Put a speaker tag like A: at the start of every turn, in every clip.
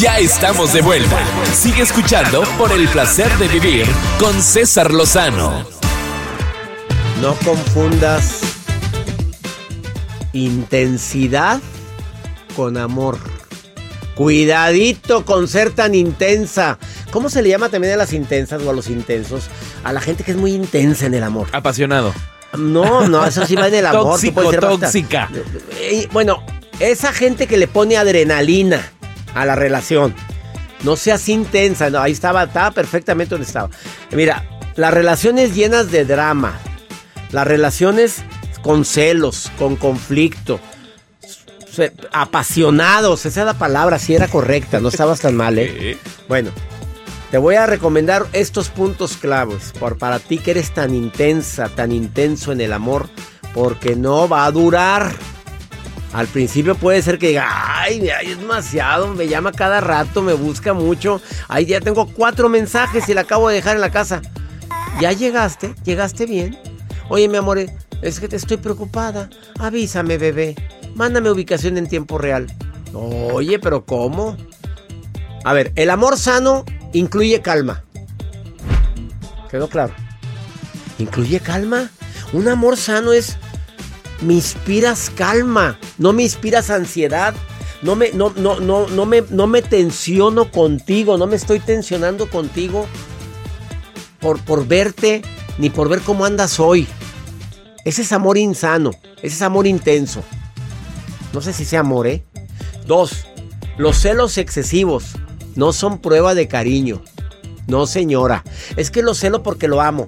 A: Ya estamos de vuelta. Sigue escuchando por el placer de vivir con César Lozano.
B: No confundas intensidad con amor. Cuidadito con ser tan intensa. ¿Cómo se le llama también a las intensas o a los intensos? A la gente que es muy intensa en el amor.
C: Apasionado.
B: No, eso sí va en el amor.
C: Tóxica.
B: Bueno, esa gente que le pone adrenalina a la relación. No seas intensa. No, ahí estaba perfectamente donde estaba. Mira, las relaciones llenas de drama. Las relaciones con celos, con conflicto. Apasionados, esa es la palabra, sí era correcta, no estabas tan mal, ¿eh? Bueno, te voy a recomendar estos puntos claves para ti que eres tan intensa, tan intenso en el amor, porque no va a durar. Al principio puede ser que diga, ay, es demasiado, me llama cada rato, me busca mucho, ay, ya tengo 4 mensajes y la acabo de dejar en la casa. ¿Ya llegaste? ¿Llegaste bien? Oye, mi amor, es que te estoy preocupada, avísame, bebé. Mándame ubicación en tiempo real. Oye, pero ¿cómo? A ver, el amor sano incluye calma. ¿Quedó claro? ¿Incluye calma? Un amor sano es... Me inspiras calma, no me inspiras ansiedad. No me tensiono contigo, no me estoy tensionando contigo por verte, ni por ver cómo andas hoy. Ese es amor insano, ese es amor intenso. No sé si sea amor, ¿eh? 2. Los celos excesivos no son prueba de cariño. No, señora. Es que lo celo porque lo amo.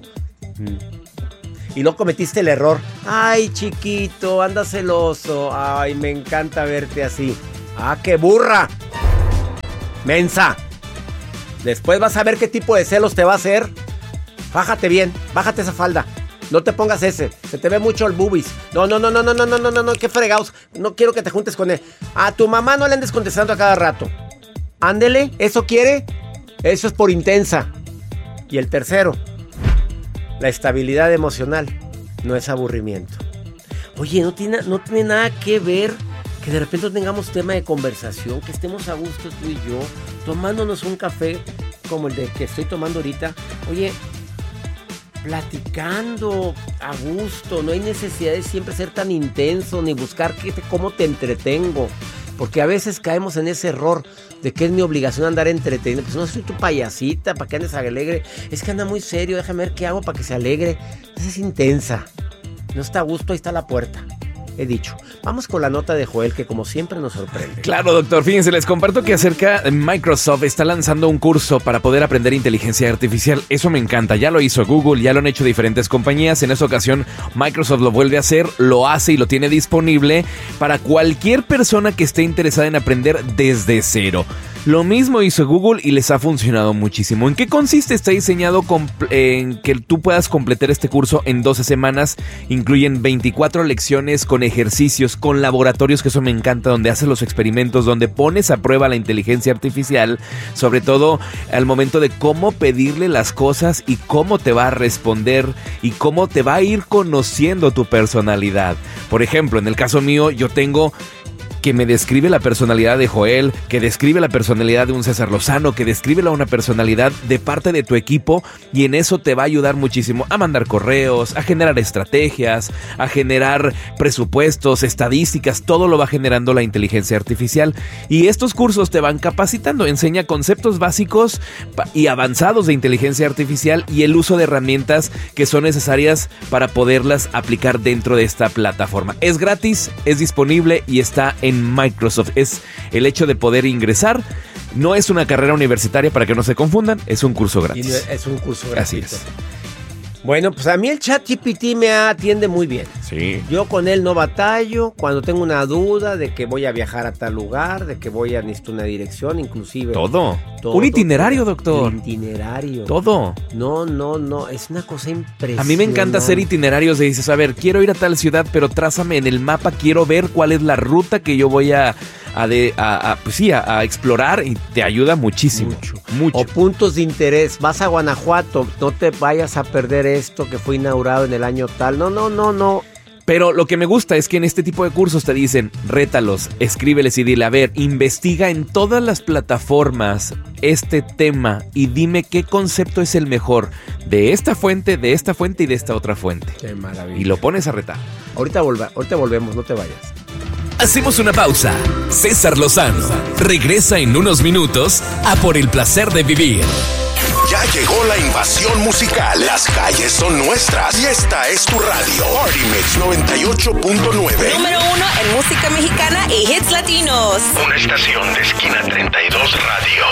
B: Y luego cometiste el error. Ay, chiquito, anda celoso. Ay, me encanta verte así. ¡Ah, qué burra! ¡Mensa! Después vas a ver qué tipo de celos te va a hacer. Bájate bien, bájate esa falda. No te pongas ese, se te ve mucho el boobies. No, qué fregados. No quiero que te juntes con él. A tu mamá no le andes contestando a cada rato. Ándele, ¿eso quiere? Eso es por intensa. Y el tercero, la estabilidad emocional no es aburrimiento. Oye, no tiene nada que ver que de repente tengamos tema de conversación, que estemos a gusto tú y yo, tomándonos un café como el de que estoy tomando ahorita. Oye, platicando a gusto, no hay necesidad de siempre ser tan intenso ni buscar cómo te entretengo, porque a veces caemos en ese error de que es mi obligación andar entreteniendo. Pues no soy tu payasita para que andes alegre, es que anda muy serio, déjame ver qué hago para que se alegre. Esa es intensa, no está a gusto, ahí está la puerta. He dicho. Vamos con la nota de Joel, que como siempre nos sorprende.
C: Claro, doctor. Fíjense, les comparto que Microsoft está lanzando un curso para poder aprender inteligencia artificial. Eso me encanta. Ya lo hizo Google, ya lo han hecho diferentes compañías. En esta ocasión, Microsoft lo vuelve a hacer, lo hace y lo tiene disponible para cualquier persona que esté interesada en aprender desde cero. Lo mismo hizo Google y les ha funcionado muchísimo. ¿En qué consiste? Está diseñado en que tú puedas completar este curso en 12 semanas. Incluyen 24 lecciones con ejercicios, con laboratorios, que eso me encanta, donde haces los experimentos, donde pones a prueba la inteligencia artificial, sobre todo al momento de cómo pedirle las cosas y cómo te va a responder y cómo te va a ir conociendo tu personalidad. Por ejemplo, en el caso mío, yo tengo que me describe la personalidad de Joel, que describe la personalidad de un César Lozano, que describe una personalidad de parte de tu equipo, y en eso te va a ayudar muchísimo a mandar correos, a generar estrategias, a generar presupuestos, estadísticas. Todo lo va generando la inteligencia artificial, y estos cursos te van capacitando, enseña conceptos básicos y avanzados de inteligencia artificial y el uso de herramientas que son necesarias para poderlas aplicar dentro de esta plataforma. Es gratis, es disponible y está en Microsoft. Es el hecho de poder ingresar. No es una carrera universitaria, para que no se confundan, es un curso gratis.
B: Es un curso gratis.
C: Así es.
B: Bueno, pues a mí el ChatGPT me atiende muy bien.
C: Sí.
B: Yo con él no batallo. Cuando tengo una duda de que voy a viajar a tal lugar, de que necesito una dirección, inclusive.
C: Todo. Un itinerario, doctor.
B: Un itinerario.
C: Todo.
B: No. Es una cosa impresionante.
C: A mí me encanta hacer itinerarios de dices, a ver, quiero ir a tal ciudad, pero trázame en el mapa, quiero ver cuál es la ruta que yo voy a explorar, y te ayuda muchísimo. Mucho.
B: O puntos de interés. Vas a Guanajuato, no te vayas a perder esto que fue inaugurado en el año tal. No.
C: Pero lo que me gusta es que en este tipo de cursos te dicen, rétalos, escríbeles y dile, a ver, investiga en todas las plataformas este tema y dime qué concepto es el mejor de esta fuente y de esta otra fuente.
B: Qué maravilla.
C: Y lo pones a retar.
B: Ahorita volvemos, no te vayas.
A: Hacemos una pausa. César Lozano regresa en unos minutos a Por el Placer de Vivir.
D: Ya llegó la invasión musical. Las calles son nuestras y esta es tu radio. Party Mix 98.9.
E: Número 1 en música mexicana y hits latinos.
D: Una estación de Esquina 32 Radio.